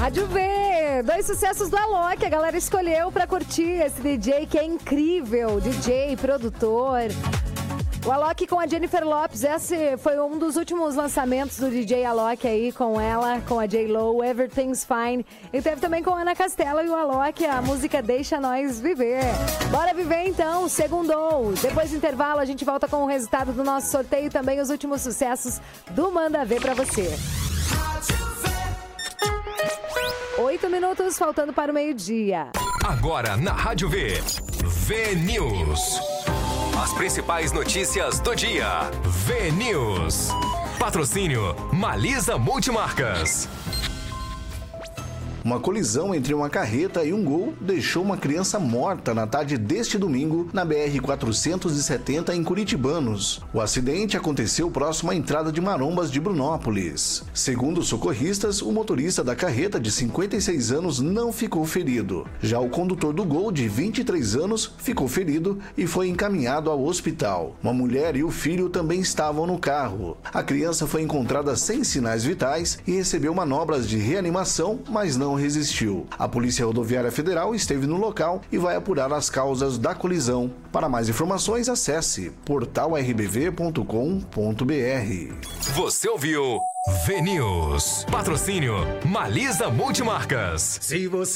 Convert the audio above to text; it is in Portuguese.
Rádio V, 2 sucessos do Alok, a galera escolheu pra curtir esse DJ que é incrível, DJ, produtor. O Alok com a Jennifer Lopez, esse foi um dos últimos lançamentos do DJ Alok aí com ela, com a J-Lo, Everything's Fine. E teve também com a Ana Castela e o Alok a música Deixa Nós Viver. Bora viver então, segundou. Depois do intervalo a gente volta com o resultado do nosso sorteio e também os últimos sucessos do Manda Ver pra você. 8 minutos faltando para o meio-dia. Agora na Rádio V, V-News. As principais notícias do dia. V-News. Patrocínio Malisa Multimarcas. Uma colisão entre uma carreta e um Gol deixou uma criança morta na tarde deste domingo na BR-470 em Curitibanos. O acidente aconteceu próximo à entrada de Marombas de Brunópolis. Segundo os socorristas, o motorista da carreta de 56 anos não ficou ferido. Já o condutor do Gol, de 23 anos, ficou ferido e foi encaminhado ao hospital. Uma mulher e o filho também estavam no carro. A criança foi encontrada sem sinais vitais e recebeu manobras de reanimação, mas não resistiu. A Polícia Rodoviária Federal esteve no local e vai apurar as causas da colisão. Para mais informações, acesse portalrbv.com.br. Você ouviu V-News. Patrocínio Malisa Multimarcas. Se você